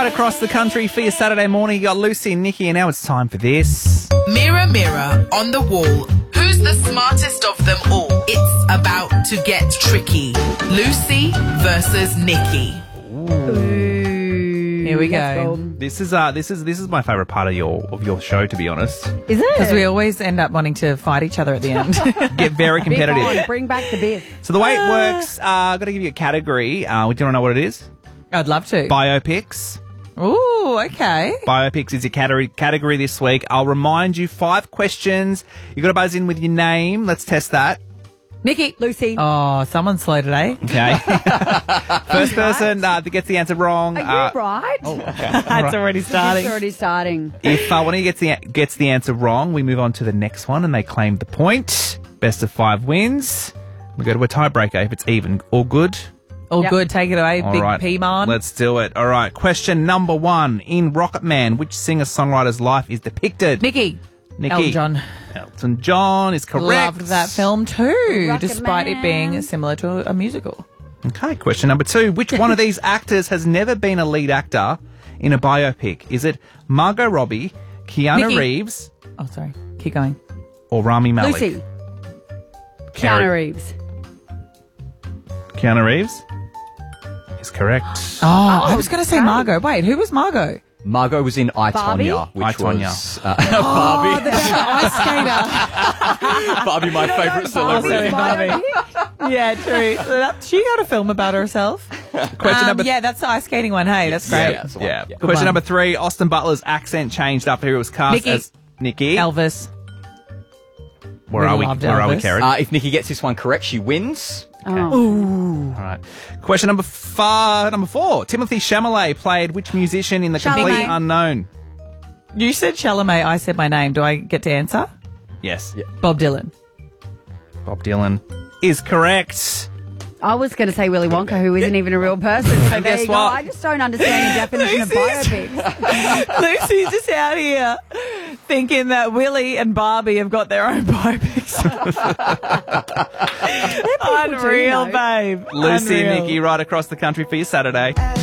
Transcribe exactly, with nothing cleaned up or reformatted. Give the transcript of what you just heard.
right across the country for your Saturday morning. You got Lucy and Nikki, and now it's time for this. Mirror, mirror on the wall, who's the smartest of them all? It's about to get tricky. Lucy versus Nikki. Here we go. This is uh, this is this is my favourite part of your of your show, to be honest. Is it? Because we always end up wanting to fight each other at the end. Get very Big on, competitive. bring back the beer. So the way it works, uh, I've got to give you a category. Uh, do you want to know what it is? I'd love to. Biopics. Ooh, okay. Biopics is your category category this week. I'll remind you five questions. You've got to buzz in with your name. Let's test that. Nikki, Lucy. Oh, someone's slow today. Okay. First person uh, that gets the answer wrong. Are you uh, right? Oh, okay. That's already starting. It's already starting. If uh, one of you gets the gets the answer wrong, we move on to the next one, and they claim the point. Best of five wins. We go to a tiebreaker if it's even. All good. All Yep. good. Take it away, All big right. P-man. Let's do it. All right. Question number one. In Rocket Man, which singer-songwriter's life is depicted? Nikki. Nikki. Elton John. Elton John is correct. Loved that film too, Rocket despite Man. it being similar to a musical. Okay. Question number two. Which one of these actors has never been a lead actor in a biopic? Is it Margot Robbie, Keanu Nikki. Reeves, Oh, sorry. Keep going. or Rami Malek? Lucy. Keanu Keanu Reeves. Keanu Reeves is correct. Oh, I was going to say Margot. Wait, who was Margot? Margot was in I, Barbie? Tonya, which I, Tonya. was uh, Oh, Barbie. the ice skater. Barbie, my favourite celebrity. Barbie. Yeah, true. So that, she got a film about herself. Question Um, number yeah, that's the ice skating one. Hey, that's great. Yeah, that's the one. Yeah. Yeah. Question one. number three. Austin Butler's accent changed after he was cast Nikki. as Nikki. Elvis. Where We are we? loved Where are we, Elvis. Kerry? Uh, if Nikki gets this one correct, she wins. Oh. All right. Question number five. Number four. Timothy Chalamet played which musician in The Complete Chalamet. Unknown? You said Chalamet. I said my name. Do I get to answer? Yes. Bob Dylan. Bob Dylan is correct. I was going to say Willy Wonka, who isn't even a real person. So there guess you go. what? I just don't understand the definition of biopics. Lucy's just out here thinking that Willie and Barbie have got their own biopics. Unreal, know. babe. Lucy and Unreal. Nikki right across the country for your Saturday.